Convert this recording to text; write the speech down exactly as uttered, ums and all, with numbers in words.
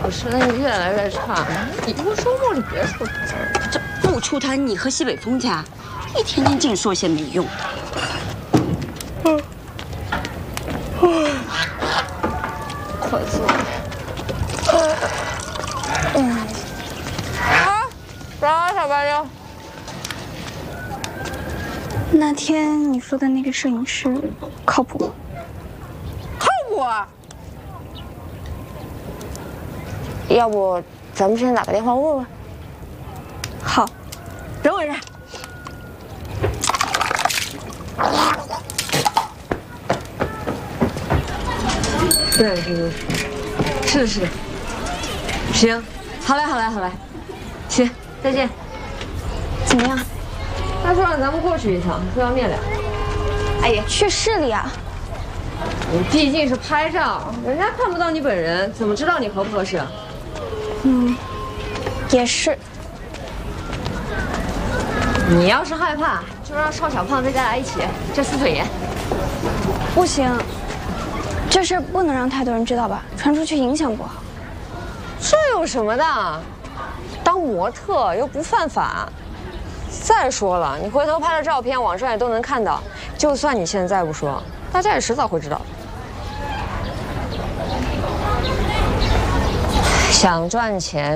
我身体越来越差，以后周末就别出摊了。 这不出摊，你和西北风去啊？一天天净说些没用。嗯。 快坐。嗯。啊，啥小白妞？ 那天你说的那个摄影师靠谱吗？ 靠谱啊！要不咱们先打个电话问问？ 好， 等我一下。对对对，是的，是的。行，好嘞，好嘞，好嘞。行，再见。 怎么样？ 他说让咱们过去一趟，说要面聊。 哎呀，去市里啊！ 你毕竟是拍照，人家看不到你本人，怎么知道你合不合适？ 嗯，也是。 你要是害怕，就让邵小胖再加来一起，这撕嘴严。 不行，这事不能让太多人知道吧？传出去影响不好。 这有什么的？当模特又不犯法。再说了，你回头拍的照片网上也都能看到，就算你现在不说，大家也迟早会知道。想赚钱。